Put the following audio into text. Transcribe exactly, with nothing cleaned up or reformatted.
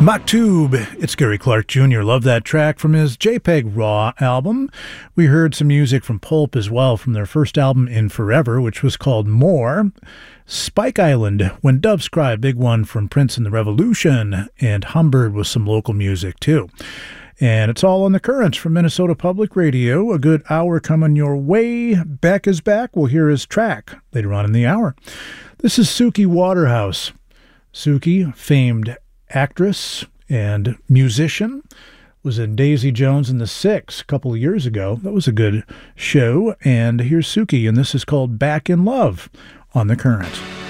Maktub, it's Gary Clark Junior Love that track from his JPEG Raw album. We heard some music from Pulp as well from their first album In Forever, which was called More. Spike Island, When Doves Cry, big one from Prince and the Revolution, and Humbird with some local music too. And it's all on the Currents from Minnesota Public Radio. A good hour coming your way. Beck is back. We'll hear his track later on in the hour. This is Suki Waterhouse. Suki, famed actress and musician, was in Daisy Jones and the Six a couple of years ago. That was a good show. And here's Suki, and this is called Back in Love on the Current.